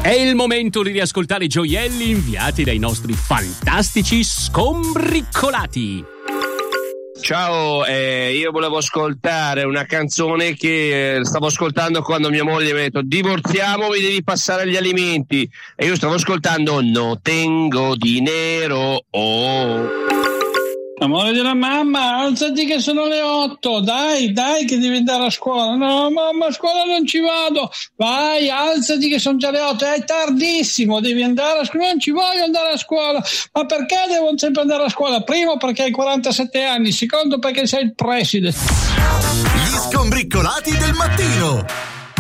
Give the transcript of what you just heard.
È il momento di riascoltare i gioielli inviati dai nostri fantastici scombriccolati. Ciao, io volevo ascoltare una canzone che stavo ascoltando quando mia moglie mi ha detto divorziamo, mi devi passare gli alimenti, e io stavo ascoltando No tengo dinero, oh. Amore della mamma, alzati che sono le 8, dai che devi andare a scuola. No mamma, a scuola non ci vado. Vai, alzati che sono già le 8, è tardissimo, devi andare a scuola. Non ci voglio andare a scuola. Ma perché devo sempre andare a scuola? Primo perché hai 47 anni, secondo perché sei il preside. Gli scombriccolati del mattino.